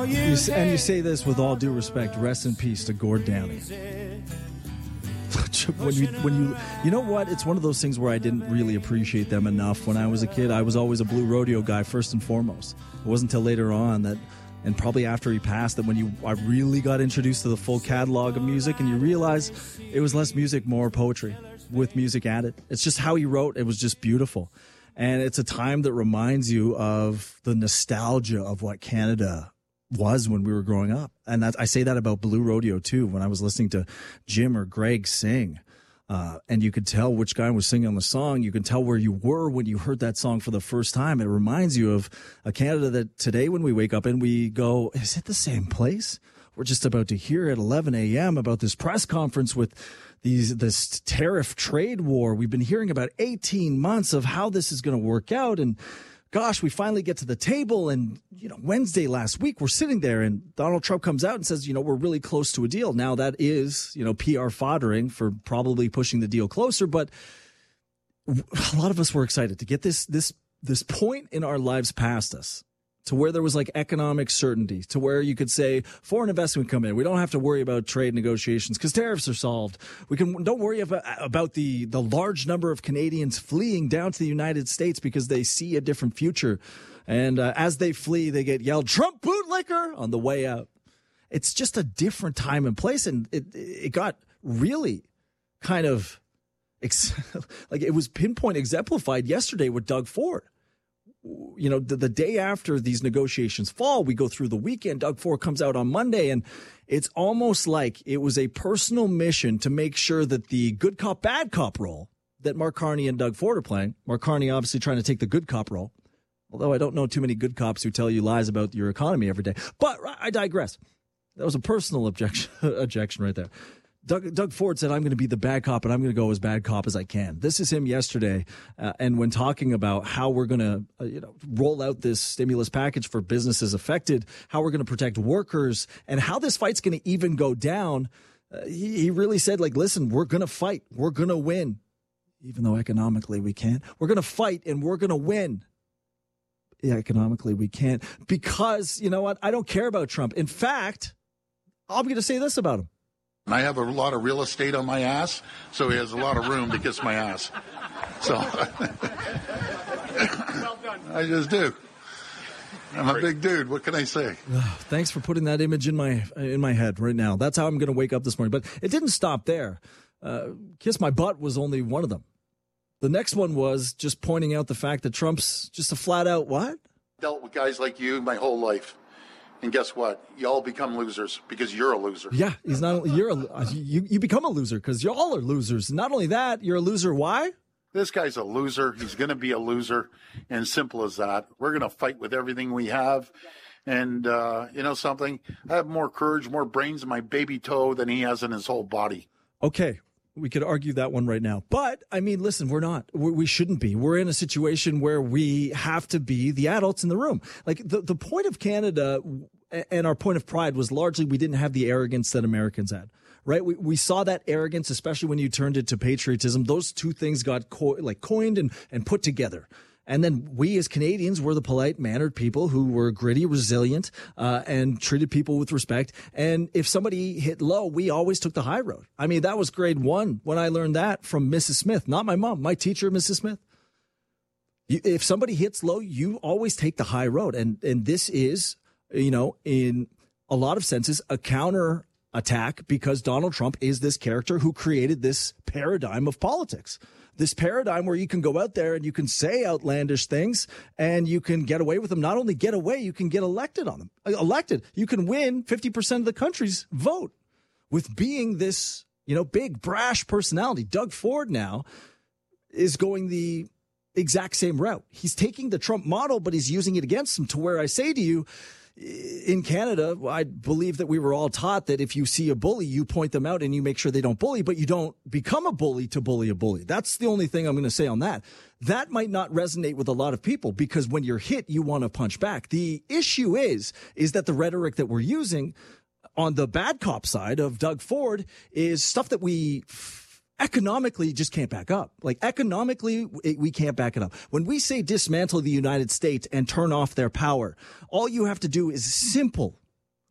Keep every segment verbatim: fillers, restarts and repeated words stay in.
you, you say, and you say this with all due respect. Rest in peace to Gord Downie. when you, when you, you know what? It's one of those things where I didn't really appreciate them enough. When I was a kid, I was always a Blue Rodeo guy first and foremost. It wasn't until later on that, and probably after he passed, that when you, I really got introduced to the full catalog of music, and you realize it was less music, more poetry with music added. It's just how he wrote. It was just beautiful. And it's a time that reminds you of the nostalgia of what Canada was when we were growing up. And that, I say that about Blue Rodeo too. When I was listening to Jim or Greg sing, uh, and you could tell which guy was singing on the song, you could tell where you were when you heard that song for the first time. It reminds you of a Canada that today when we wake up and we go, is it the same place? We're just about to hear at eleven a.m. about this press conference with these this tariff trade war. We've been hearing about eighteen months of how this is going to work out. And gosh, we finally get to the table. And, you know, Wednesday last week, we're sitting there and Donald Trump comes out and says, you know, we're really close to a deal. Now that is, you know, P R foddering for probably pushing the deal closer. But a lot of us were excited to get this, this, this point in our lives past us, to where there was like economic certainty, to where you could say foreign investment come in. We don't have to worry about trade negotiations because tariffs are solved. We can don't worry about, about the, the large number of Canadians fleeing down to the United States because they see a different future. And uh, as they flee, they get yelled, Trump bootlicker, on the way out. It's just a different time and place. And it, it got really kind of ex- like it was pinpoint exemplified yesterday with Doug Ford. You know, the, the day after these negotiations fall, we go through the weekend. Doug Ford comes out on Monday, and it's almost like it was a personal mission to make sure that the good cop, bad cop role that Mark Carney and Doug Ford are playing, Mark Carney obviously trying to take the good cop role, although I don't know too many good cops who tell you lies about your economy every day. But I digress. That was a personal objection, objection right there. Doug, Doug Ford said, I'm going to be the bad cop and I'm going to go as bad cop as I can. This is him yesterday. Uh, and when talking about how we're going to, uh, you know, roll out this stimulus package for businesses affected, how we're going to protect workers, and how this fight's going to even go down, uh, he, he really said, like, listen, we're going to fight. We're going to win, even though economically we can't. We're going to fight and we're going to win. Yeah, economically we can't, because, you know what? I don't care about Trump. In fact, I'm going to say this about him. I have a lot of real estate on my ass, so he has a lot of room to kiss my ass. So well done. I just do. I'm a big dude. What can I say? Thanks for putting that image in my in my head right now. That's how I'm going to wake up this morning. But it didn't stop there. Uh, kiss my butt was only one of them. The next one was just pointing out the fact that Trump's just a flat out what? Dealt with guys like you my whole life. And guess what? You all become losers because you're a loser. Yeah, he's not only you're a, you you become a loser because you all are losers. Not only that, you're a loser. Why? This guy's a loser. He's going to be a loser, and simple as that. We're going to fight with everything we have, and uh, you know something? I have more courage, more brains in my baby toe than he has in his whole body. Okay. We could argue that one right now. But, I mean, listen, we're not. We're, we shouldn't be. We're in a situation where we have to be the adults in the room. Like, the, the point of Canada and our point of pride was largely we didn't have the arrogance that Americans had, right? We we saw that arrogance, especially when you turned it to patriotism. Those two things got co- like coined and, and put together. And then we as Canadians were the polite, mannered people who were gritty, resilient, uh, and treated people with respect. And if somebody hit low, we always took the high road. I mean, that was grade one when I learned that from Missus Smith, not my mom, my teacher, Missus Smith. You, if somebody hits low, you always take the high road. And, and this is, you know, in a lot of senses, a counter attack because Donald Trump is this character who created this paradigm of politics. This paradigm where you can go out there and you can say outlandish things and you can get away with them. Not only get away, you can get elected on them. Elected. You can win fifty percent of the country's vote with being this, you know, big, brash personality. Doug Ford now is going the exact same route. He's taking the Trump model, but he's using it against him to where I say to you, in Canada, I believe that we were all taught that if you see a bully, you point them out and you make sure they don't bully, but you don't become a bully to bully a bully. That's the only thing I'm going to say on that. That might not resonate with a lot of people because when you're hit, you want to punch back. The issue is, is that the rhetoric that we're using on the bad cop side of Doug Ford is stuff that we economically just can't back up. Like economically, we can't back it up. When we say dismantle the United States and turn off their power, all you have to do is simple,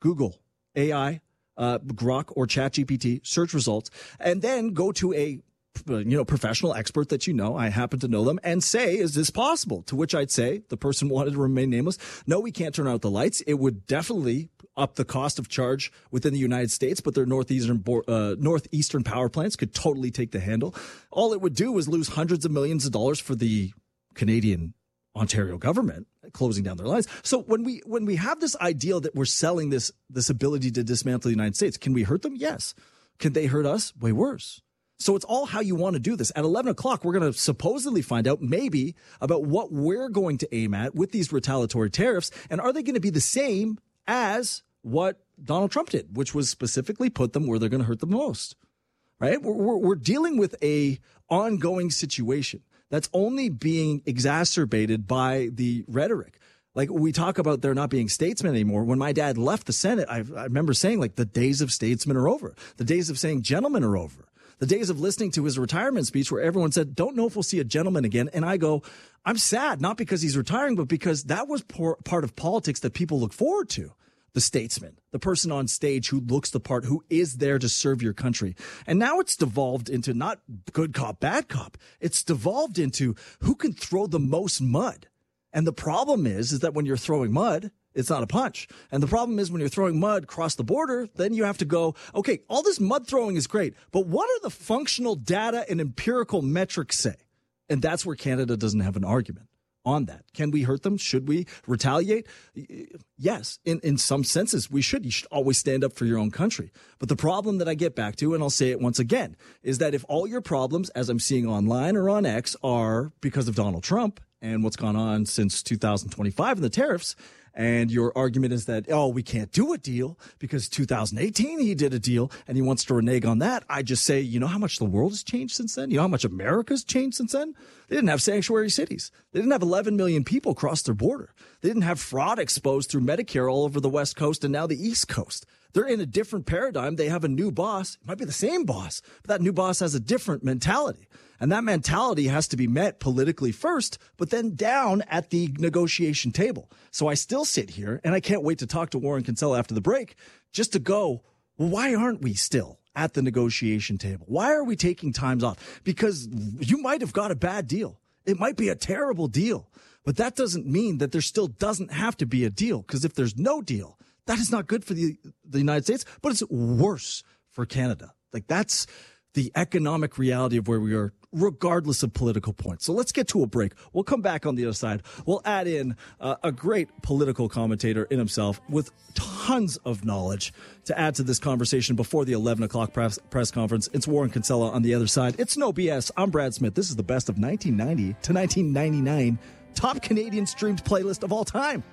Google A I, uh, Grok or ChatGPT, search results, and then go to a you know, professional expert that you know, I happen to know them, and say, is this possible? To which I'd say, the person wanted to remain nameless, no, we can't turn out the lights. It would definitely up the cost of charge within the United States, but their northeastern uh, northeastern power plants could totally take the handle. All it would do is lose hundreds of millions of dollars for the Canadian Ontario government, closing down their lines. So when we when we have this ideal that we're selling this this ability to dismantle the United States, can we hurt them? Yes. Can they hurt us? Way worse. So it's all how you want to do this. At eleven o'clock, we're going to supposedly find out maybe about what we're going to aim at with these retaliatory tariffs. And are they going to be the same as what Donald Trump did, which was specifically put them where they're going to hurt the most, right? We're, we're, we're dealing with a ongoing situation that's only being exacerbated by the rhetoric. Like we talk about there not being statesmen anymore. When my dad left the Senate, I, I remember saying like the days of statesmen are over. The days of saying gentlemen are over. The days of listening to his retirement speech where everyone said, don't know if we'll see a gentleman again. And I go, I'm sad, not because he's retiring, but because that was por- part of politics that people look forward to. The statesman, the person on stage who looks the part, who is there to serve your country. And now it's devolved into not good cop, bad cop. It's devolved into who can throw the most mud. And the problem is, is that when you're throwing mud, it's not a punch. And the problem is when you're throwing mud across the border, then you have to go, okay, all this mud throwing is great, but what are the functional data and empirical metrics say? And that's where Canada doesn't have an argument on that. Can we hurt them? Should we retaliate? Yes, in, in some senses we should. You should always stand up for your own country. But the problem that I get back to, and I'll say it once again, is that if all your problems, as I'm seeing online or on X, are because of Donald Trump and what's gone on since two thousand twenty-five and the tariffs, and your argument is that, oh, we can't do a deal because two thousand eighteen he did a deal and he wants to renege on that. I just say, you know how much the world has changed since then? You know how much America's changed since then? They didn't have sanctuary cities. They didn't have eleven million people cross their border. They didn't have fraud exposed through Medicare all over the West Coast and now the East Coast. They're in a different paradigm. They have a new boss. It might be the same boss, but that new boss has a different mentality. And that mentality has to be met politically first, but then down at the negotiation table. So I still sit here, and I can't wait to talk to Warren Kinsella after the break, just to go, well, why aren't we still at the negotiation table? Why are we taking times off? Because you might have got a bad deal. It might be a terrible deal, but that doesn't mean that there still doesn't have to be a deal, because if there's no deal, that is not good for the, the United States, but it's worse for Canada. Like that's the economic reality of where we are, regardless of political points. So let's get to a break. We'll come back on the other side. We'll add in uh, a great political commentator in himself with tons of knowledge to add to this conversation before the eleven o'clock press, press conference. It's Warren Kinsella on the other side. It's no B S. I'm Brad Smith. This is the best of nineteen ninety to nineteen ninety-nine top Canadian streamed playlist of all time.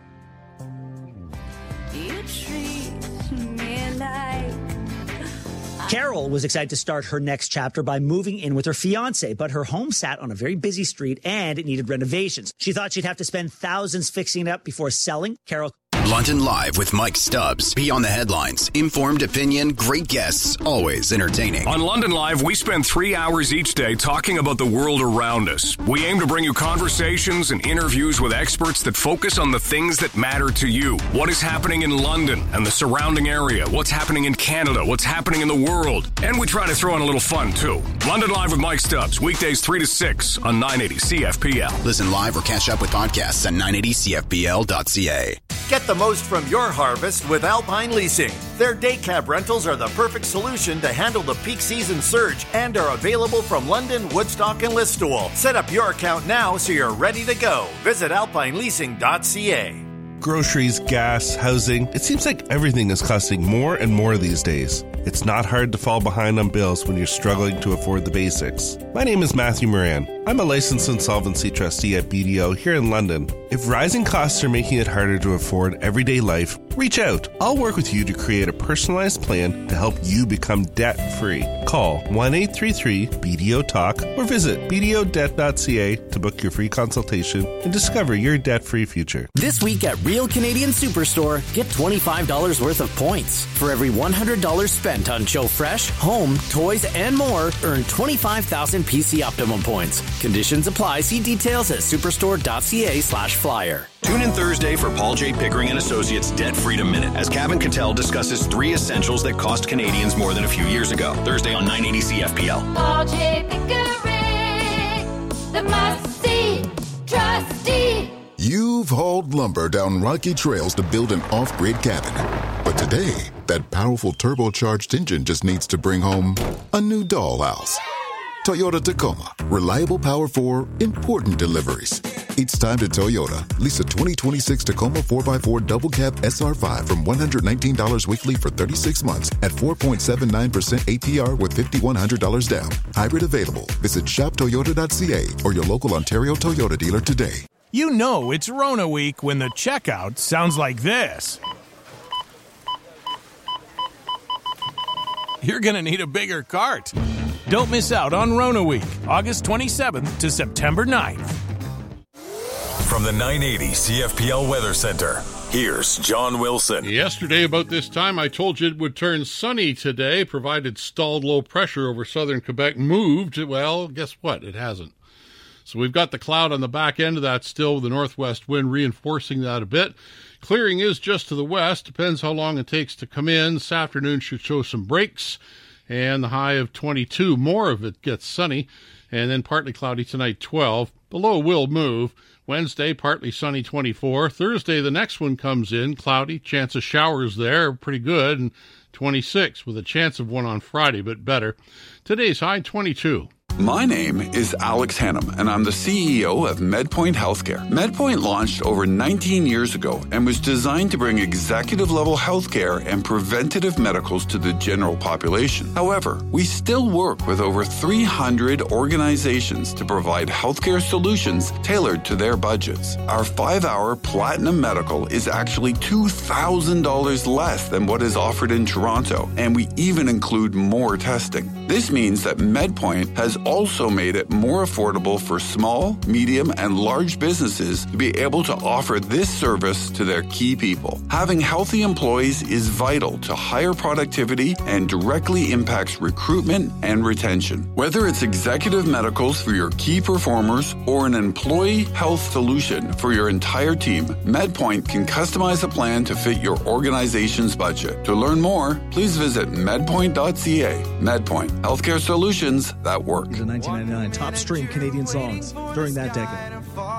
You treat me like Carol was excited to start her next chapter by moving in with her fiance, but her home sat on a very busy street and it needed renovations. She thought she'd have to spend thousands fixing it up before selling. Carol. London Live with Mike Stubbs. Be on the headlines. Informed opinion, great guests, always entertaining. On London Live, we spend three hours each day talking about the world around us. We aim to bring you conversations and interviews with experts that focus on the things that matter to you. What is happening in London and the surrounding area? What's happening in Canada? What's happening in the world? And we try to throw in a little fun, too. London Live with Mike Stubbs, weekdays three to six on nine eighty C F P L. Listen live or catch up with podcasts at nine eighty C F P L dot C A. Get the most from your harvest with Alpine Leasing. Their day cab rentals are the perfect solution to handle the peak season surge and are available from London, Woodstock, and Listowel. Set up your account now so you're ready to go. Visit alpine leasing dot C A. Groceries, gas, housing. It seems like everything is costing more and more these days. It's not hard to fall behind on bills when you're struggling to afford the basics. My name is Matthew Moran. I'm a licensed insolvency trustee at B D O here in London. If rising costs are making it harder to afford everyday life, reach out. I'll work with you to create a personalized plan to help you become debt-free. Call one eight three three B D O talk or visit b d o debt dot c a to book your free consultation and discover your debt-free future. This week at Real Canadian Superstore, get twenty-five dollars worth of points. For every one hundred dollars spent on Joe Fresh, home, toys, and more, earn twenty-five thousand P C Optimum points. Conditions apply. See details at superstore.ca slash flyer. Tune in Thursday for Paul J. Pickering and Associates Debt Freedom Minute as Kevin Cattell discusses three essentials that cost Canadians more than a few years ago. Thursday on nine eighty C F P L. Paul J. Pickering, the must-see trustee. You've hauled lumber down rocky trails to build an off-grid cabin. But today, that powerful turbocharged engine just needs to bring home a new dollhouse. Toyota Tacoma. Reliable power for important deliveries. It's time to Toyota. Lease a twenty twenty-six Tacoma four by four Double Cab S R five from one hundred nineteen dollars weekly for thirty-six months at four point seven nine percent A P R with five thousand one hundred dollars down. Hybrid available. Visit shop toyota dot c a or your local Ontario Toyota dealer today. You know it's Rona week when the checkout sounds like this. You're going to need a bigger cart. Don't miss out on Rona week, August twenty-seventh to September ninth. From the nine eighty C F P L Weather Center, here's John Wilson. Yesterday, about this time, I told you it would turn sunny today, provided stalled low pressure over southern Quebec moved. Well, guess what? It hasn't. So we've got the cloud on the back end of that still, with the northwest wind reinforcing that a bit. Clearing is just to the west. Depends how long it takes to come in. This afternoon should show some breaks, and the high of twenty-two. More of it gets sunny, and then partly cloudy tonight, twelve. The low will move. Wednesday, partly sunny, twenty-four. Thursday, the next one comes in, cloudy. Chance of showers there, pretty good, and twenty-six, with a chance of one on Friday, but better. Today's high, twenty-two. My name is Alex Hannum, and I'm the C E O of MedPoint Healthcare. MedPoint launched over nineteen years ago and was designed to bring executive-level healthcare and preventative medicals to the general population. However, we still work with over three hundred organizations to provide healthcare solutions tailored to their budgets. Our five-hour Platinum Medical is actually two thousand dollars less than what is offered in Toronto, and we even include more testing. This means that MedPoint has also made it more affordable for small, medium, and large businesses to be able to offer this service to their key people. Having healthy employees is vital to higher productivity and directly impacts recruitment and retention. Whether it's executive medicals for your key performers or an employee health solution for your entire team, MedPoint can customize a plan to fit your organization's budget. To learn more, please visit medpoint dot c a. MedPoint, healthcare solutions that work. The nineteen ninety-nine top stream Canadian songs during that decade.